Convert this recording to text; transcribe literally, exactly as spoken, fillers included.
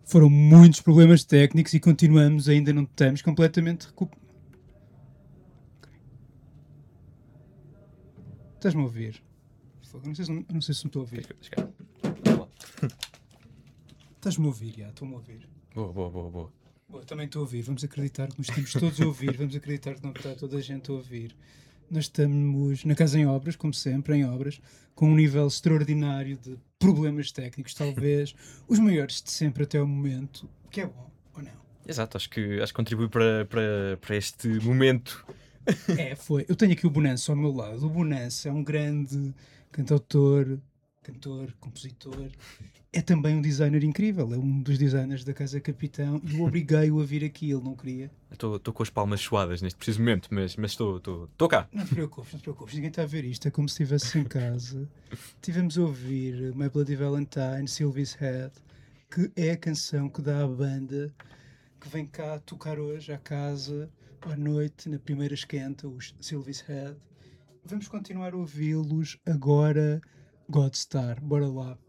Foram muitos problemas técnicos e continuamos, ainda não estamos completamente recuperados. Estás-me a ouvir? Não sei se, não sei se me estou a ouvir. Estás-me a ouvir, já, estou-me a ouvir. Boa, boa, boa, boa. Boa, também estou a ouvir. Vamos acreditar que nos estamos todos a ouvir. Vamos acreditar que não está toda a gente a ouvir. Nós estamos na casa em obras, como sempre, em obras, com um nível extraordinário de problemas técnicos, talvez os maiores de sempre até o momento, o que é bom, ou não? Exato, acho que, acho que contribui para, para, para este momento. É, foi. Eu tenho aqui o Bonança ao meu lado. O Bonança é um grande cantautor, cantor, compositor. É também um designer incrível. É um dos designers da Casa Capitão e eu obriguei-o a vir aqui. Ele não queria. Estou com as palmas suadas neste preciso momento, mas estou cá. Não te preocupes, não te preocupes. Ninguém está a ver isto. É como se estivesse em casa. Tivemos a ouvir My Bloody Valentine, Sylvie's Head, que é a canção que dá à banda que vem cá tocar hoje à casa, à noite, na primeira esquenta, os Sylvie's Head. Vamos continuar a ouvi-los agora, Godstar. Bora lá.